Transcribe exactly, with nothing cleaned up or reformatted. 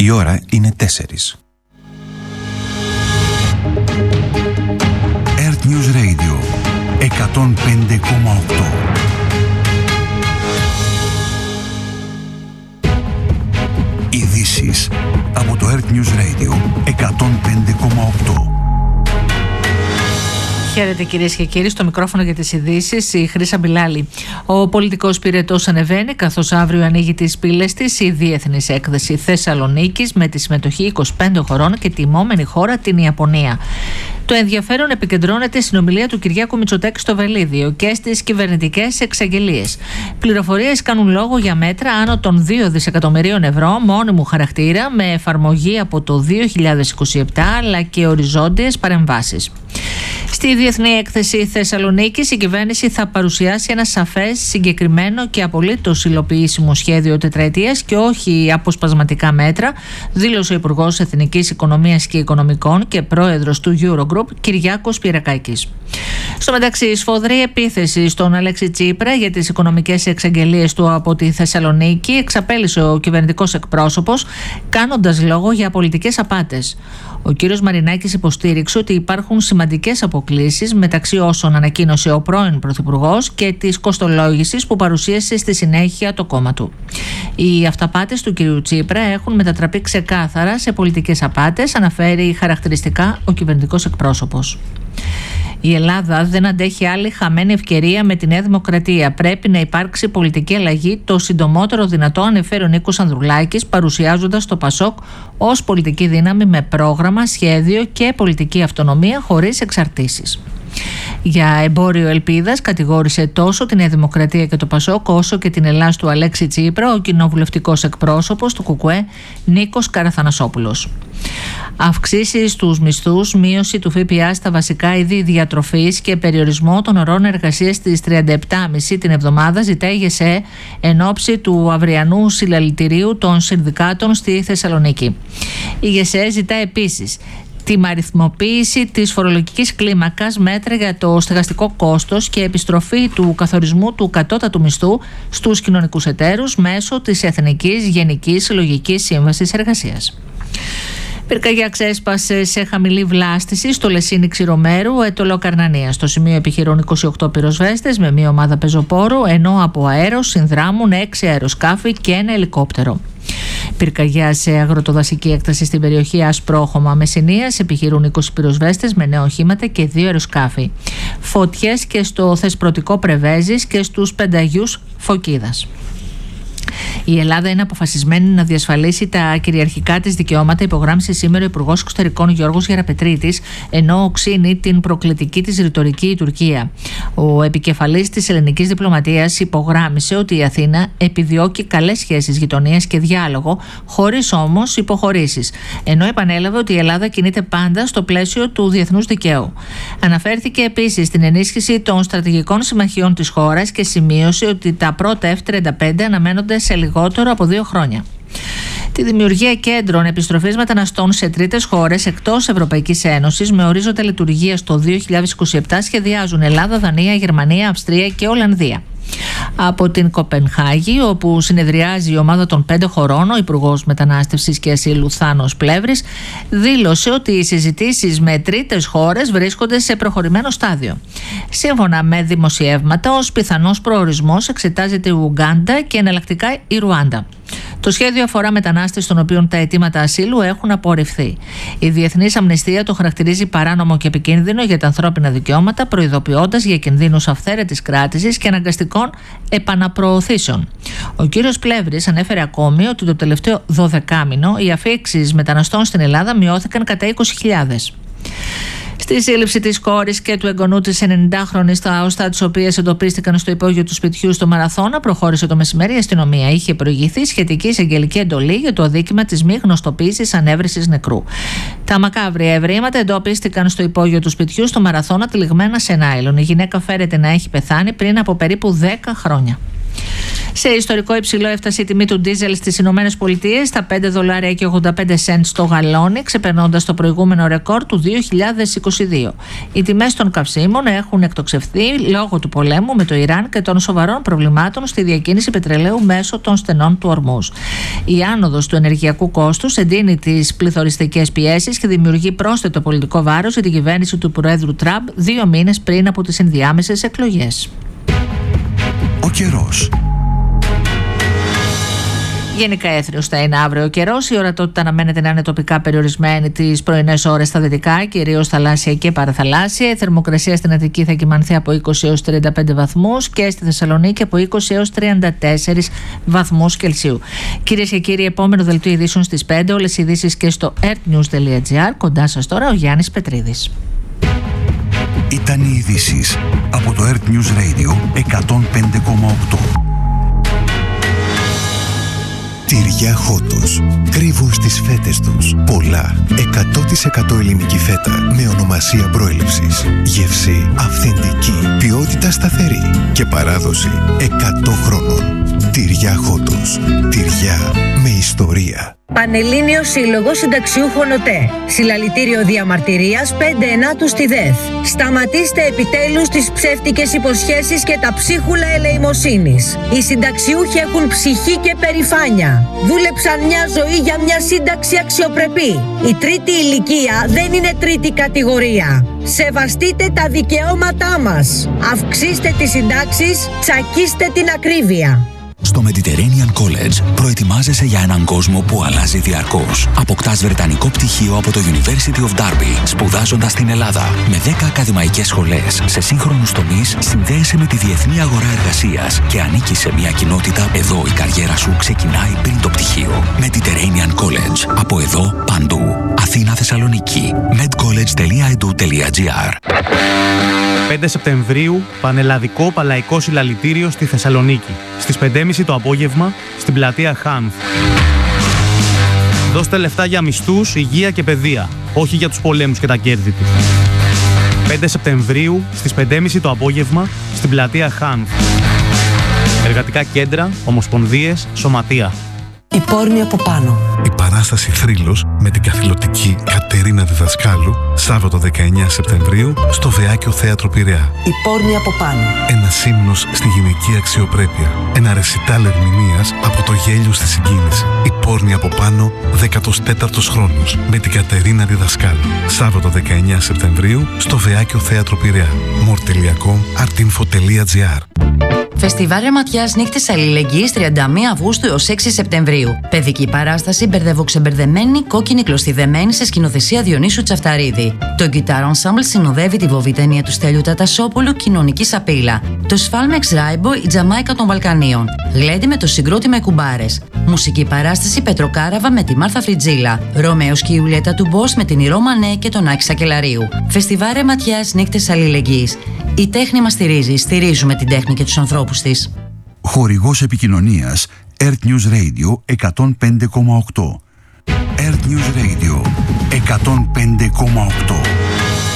Η ώρα είναι τέσσερις. Earth News Radio εκατόν πέντε κόμμα οκτώ. Ειδήσεις από το Earth News Radio εκατόν πέντε κόμμα οκτώ. Χαίρετε κυρίες και κύριοι, στο μικρόφωνο για τις ειδήσεις η Χρύσα Μπιλάλη. Ο πολιτικός πυρετός ανεβαίνει, καθώς αύριο ανοίγει τις πύλες της η Διεθνής Έκθεση Θεσσαλονίκης με τη συμμετοχή είκοσι πέντε χωρών και τιμόμενη χώρα την Ιαπωνία. Το ενδιαφέρον επικεντρώνεται στην ομιλία του Κυριάκου Μητσοτάκη στο Βελίδιο και στις κυβερνητικές εξαγγελίες. Πληροφορίες κάνουν λόγο για μέτρα άνω των δύο δισεκατομμυρίων ευρώ μόνιμου χαρακτήρα με εφαρμογή από το δύο χιλιάδες είκοσι επτά, αλλά και οριζόντιες παρεμβάσεις. Στη Διεθνή Έκθεση Θεσσαλονίκης η κυβέρνηση θα παρουσιάσει ένα σαφές, συγκεκριμένο και απολύτως υλοποιήσιμο σχέδιο τετραετίας και όχι αποσπασματικά μέτρα, δήλωσε ο Υπουργός Εθνικής Οικονομίας και Οικονομικών και πρόεδρος του Eurogroup, Κυριάκος Πυρακάκης. Στο μεταξύ, σφοδρή επίθεση στον Αλέξη Τσίπρα για τις οικονομικές εξαγγελίες του από τη Θεσσαλονίκη εξαπέλυσε ο κυβερνητικός εκπρόσωπος, κάνοντας λόγο για πολιτικές απάτες. Ο κύριος Μαρινάκης υποστήριξε ότι υπάρχουν σημαντικές αποκλίσεις μεταξύ όσων ανακοίνωσε ο πρώην Πρωθυπουργός και της κοστολόγησης που παρουσίασε στη συνέχεια το κόμμα του. Οι αυταπάτες του κυρίου Τσίπρα έχουν μετατραπεί ξεκάθαρα σε πολιτικές απάτες, αναφέρει χαρακτηριστικά ο κυβερνητικός εκπρόσωπος. Η Ελλάδα δεν αντέχει άλλη χαμένη ευκαιρία με τη Νέα Δημοκρατία. Πρέπει να υπάρξει πολιτική αλλαγή το συντομότερο δυνατό, ανέφερε ο Νίκος Ανδρουλάκης, παρουσιάζοντας το ΠΑΣΟΚ ως πολιτική δύναμη με πρόγραμμα, σχέδιο και πολιτική αυτονομία χωρίς εξαρτήσεις. Για εμπόριο ελπίδας κατηγόρησε τόσο τη Νέα Δημοκρατία και το ΠΑΣΟΚ όσο και την Ελλάς του Αλέξη Τσίπρα ο κοινοβουλευτικός εκπρόσωπος του ΚΚΕ Νίκος Καραθανασόπουλος. Αυξήσεις στους μισθούς, μείωση του ΦΠΑ στα βασικά είδη διατροφής και περιορισμό των ωρών εργασίας στις τριάντα επτά κόμμα πέντε την εβδομάδα ζητάει η ΓΕΣΕ εν ώψη του αυριανού συλλαλητηρίου των συνδικάτων στη Θεσσαλονίκη. Η ΓΕΣΕ ζητά επίσης τιμαριθμοποίηση της φορολογικής κλίμακας, μέτρα για το στεγαστικό κόστος και επιστροφή του καθορισμού του κατώτατου μισθού στους κοινωνικούς εταίρους μέσω της Εθνικής Γενικής Συλλογικής Σύμβασης Εργασίας. Πυρκαγιά ξέσπασε σε χαμηλή βλάστηση στο Λεσίνι Ξηρομέρου, Ετωλό Καρνανία. Στο σημείο επιχειρούν είκοσι οκτώ πυροσβέστες με μία ομάδα πεζοπόρου, ενώ από αέρος συνδράμουν έξι αεροσκάφη και ένα ελικόπτερο. Πυρκαγιά σε αγροτοδασική έκταση στην περιοχή Ασπρόχωμα Μεσσηνίας, επιχειρούν είκοσι πυροσβέστες με νέα οχήματα και δύο αεροσκάφη. Φωτιές και στο Θεσπρωτικό Πρεβέζης και στους Πενταγιούς Φωκίδας. Η Ελλάδα είναι αποφασισμένη να διασφαλίσει τα κυριαρχικά της δικαιώματα, υπογράμμισε σήμερα ο Υπουργός Εξωτερικών Γιώργος Γεραπετρίτης, ενώ οξύνει την προκλητική της ρητορική η Τουρκία. Ο επικεφαλής της ελληνικής διπλωματίας υπογράμμισε ότι η Αθήνα επιδιώκει καλές σχέσεις γειτονίας και διάλογο, χωρίς όμως υποχωρήσεις, ενώ επανέλαβε ότι η Ελλάδα κινείται πάντα στο πλαίσιο του διεθνούς δικαίου. Αναφέρθηκε επίσης στην ενίσχυση των στρατηγικών συμμαχιών της χώρας και σημείωσε ότι τα πρώτα εφ τριάντα πέντε αναμένονται σε λιγότερο από δύο χρόνια. Τη δημιουργία κέντρων επιστροφής μεταναστών σε τρίτες χώρες εκτός Ευρωπαϊκής Ένωσης με ορίζοντα λειτουργία στο δύο χιλιάδες είκοσι επτά σχεδιάζουν Ελλάδα, Δανία, Γερμανία, Αυστρία και Ολλανδία. Από την Κοπενχάγη, όπου συνεδριάζει η ομάδα των πέντε χωρών, ο Υπουργός Μετανάστευσης και Ασύλου Θάνος Πλεύρης δήλωσε ότι οι συζητήσεις με τρίτες χώρες βρίσκονται σε προχωρημένο στάδιο. Σύμφωνα με δημοσιεύματα, ως πιθανός προορισμός εξετάζεται η Ουγκάντα και εναλλακτικά η Ρουάντα. Το σχέδιο αφορά μετανάστες των οποίων τα αιτήματα ασύλου έχουν απορριφθεί. Η Διεθνής Αμνηστία το χαρακτηρίζει παράνομο και επικίνδυνο για τα ανθρώπινα δικαιώματα, προειδοποιώντας για κινδύνους αυθαίρετης κράτησης και αναγκαστικών επαναπροωθήσεων. Ο κύριος Πλεύρης ανέφερε ακόμη ότι το τελευταίο δωδεκάμηνο οι αφήξεις μεταναστών στην Ελλάδα μειώθηκαν κατά είκοσι χιλιάδες. Στη σύλληψη της κόρης και του εγγονού της ενενηντάχρονης, τα οστά της οποίας εντοπίστηκαν στο υπόγειο του σπιτιού στο Μαραθώνα, προχώρησε το μεσημέρι η αστυνομία. Είχε προηγηθεί σχετική εισαγγελική εντολή για το αδίκημα της μη γνωστοποίησης ανέβρεσης νεκρού. Τα μακάβρια ευρήματα εντοπίστηκαν στο υπόγειο του σπιτιού στο Μαραθώνα, τυλιγμένα σε νάιλον. Η γυναίκα φέρεται να έχει πεθάνει πριν από περίπου δέκα χρόνια. Σε ιστορικό υψηλό έφτασε η τιμή του ντίζελ στις Ηνωμένες Πολιτείες στα πέντε δολάρια και ογδόντα πέντε σεντ το γαλόνι, ξεπερνώντας το προηγούμενο ρεκόρ του δύο χιλιάδες είκοσι δύο. Οι τιμές των καυσίμων έχουν εκτοξευθεί λόγω του πολέμου με το Ιράν και των σοβαρών προβλημάτων στη διακίνηση πετρελαίου μέσω των στενών του Ορμούζ. Η άνοδος του ενεργειακού κόστους εντείνει τις πληθωριστικές πιέσεις και δημιουργεί πρόσθετο πολιτικό βάρος για την κυβέρνηση του Προέδρου Τραμπ δύο μήνες πριν από τις ενδιάμεσες εκλογές. Ο καιρός. Γενικά έθριος θα είναι αύριο ο καιρός. Η ορατότητα αναμένεται να είναι τοπικά περιορισμένη τις πρωινές ώρες στα δυτικά, κυρίως θαλάσσια και παραθαλάσσια. Η θερμοκρασία στην Αττική θα κυμανθεί από είκοσι έως τριάντα πέντε βαθμούς και στη Θεσσαλονίκη από είκοσι έως τριάντα τέσσερις βαθμούς Κελσίου. Κυρίες και κύριοι, επόμενο δελτίο ειδήσεων στις πέντε. Όλες οι ειδήσεις και στο earthnews τελεία gr. Κοντά σας τώρα ο Γιάννης Πετρίδης. Ήταν οι ειδήσεις από το Earth News Radio εκατόν πέντε κόμμα οκτώ. Τυριά Χότος. Κρύβουν στις φέτες τους πολλά. εκατό τοις εκατό ελληνική φέτα με ονομασία προέλευσης. Γεύση αυθεντική. Ποιότητα σταθερή. Και παράδοση εκατό χρόνων. Τυριά Χότος. Τυριά με ιστορία. Πανελλήνιος Σύλλογος Συνταξιούχων ΟΤΕ. Συλλαλητήριο διαμαρτυρίας πέντε ενάτου στη ΔΕΘ. Σταματήστε επιτέλους τις ψεύτικες υποσχέσεις και τα ψίχουλα ελεημοσύνης. Οι συνταξιούχοι έχουν ψυχή και περηφάνεια. Δούλεψαν μια ζωή για μια σύνταξη αξιοπρεπή. Η τρίτη ηλικία δεν είναι τρίτη κατηγορία. Σεβαστείτε τα δικαιώματά μας. Αυξήστε τις συντάξεις, τσακίστε την ακρίβεια. Στο Mediterranean College προετοιμάζεσαι για έναν κόσμο που αλλάζει διαρκώς. Αποκτάς βρετανικό πτυχίο από το University of Derby, σπουδάζοντας στην Ελλάδα. Με δέκα ακαδημαϊκές σχολές σε σύγχρονους τομείς, συνδέεσαι με τη διεθνή αγορά εργασίας και ανήκεις σε μια κοινότητα. Εδώ η καριέρα σου ξεκινάει πριν το πτυχίο. Mediterranean College. Από εδώ παντού. Αθήνα, Θεσσαλονίκη. medcollege τελεία e d u τελεία g r. πέντε Σεπτεμβρίου, πανελλαδικό παλαϊκό συλλαλητήριο στη Θεσσαλονίκη. Στις πέντε και μισή το απόγευμα, στην πλατεία Χάνθ. Δώστε λεφτά για μισθούς, υγεία και παιδεία, όχι για τους πολέμους και τα κέρδη του. πέντε Σεπτεμβρίου, στις πέντε και μισή το απόγευμα, στην πλατεία Χάνθ. Εργατικά κέντρα, ομοσπονδίες, σωματεία. Η πόρνη από πάνω. Η παράσταση Θρύλος με την καθηλωτική Κατερίνα Διδασκάλου, Σάββατο δεκαεννέα Σεπτεμβρίου, στο Βεάκιο Θέατρο Πειραιά. Η πόρνη από πάνω. Ένας ύμνος στη γυναική αξιοπρέπεια. Ένα ρεσιτάλ ερμηνείας από το γέλιο στη συγκίνηση. Η πόρνη από πάνω, δέκατος τέταρτος χρόνος, με την Κατερίνα Διδασκάλου. Σάββατο δεκαεννέα Σεπτεμβρίου, στο Βεάκιο Θέατρο Πειραιά. μορ τελεία κομ, artinfo τελεία gr. Φεστιβάλ Ρεματιάς Νύχτες Αλληλεγγύης τριάντα μία Αυγούστου έως έξι Σεπτεμβρίου. Παιδική παράσταση Μπερδευοξεμπερδεμένη, κόκκινη κλωστιδεμένη σε σκηνοθεσία Διονύσου Τσαφταρίδη. Το Guitar Ensemble συνοδεύει τη βοβιτενία του Στέλιου Τατασόπουλου, Κοινωνική Σαπίλα. Το Σφάλμεξ Ράιμπο, η Τζαμάικα των Βαλκανίων. Γλέντι με το συγκρότημα Κουμπάρες. Μουσική παράσταση Πετροκάραβα με τη Μάρθα Φριτζίλα. Ρωμαίος και η Ιουλιέτα του Μπος με την Ηρώ Μανέ και τον Άκη Σακελαρίου. Φεστιβάλ Ρεματιάς Νύχτες Αλληλεγγύης. Η τέχνη μας στηρίζει, στηρίζουμε την τέχνη και τους ανθρώπους της. Χορηγός επικοινωνίας Earth News Radio εκατόν πέντε κόμμα οκτώ. Earth News Radio εκατόν πέντε κόμμα οκτώ.